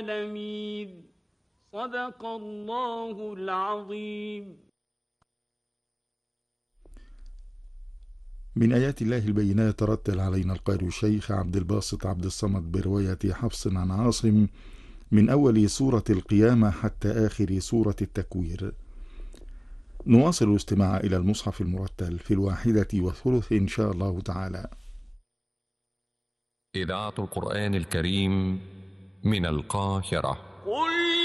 العالمين. صدق الله العظيم. من آيات الله البينات ترتل علينا القارئ الشيخ عبد الباسط عبد الصمد برواية حفص عن عاصم من أول سورة القيامة حتى آخر سورة التكوير. نواصل الاستماع إلى المصحف المرتل في 1:30 إن شاء الله تعالى. إذاعة القرآن الكريم من القاهرة. قل